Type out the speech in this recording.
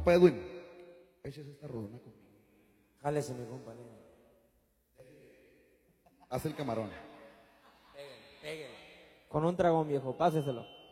Compa Edwin, échese esta rodona conmigo. Jálese, mi compa. Haz el camarón. Pégale. Con un dragón, viejo, páseselo.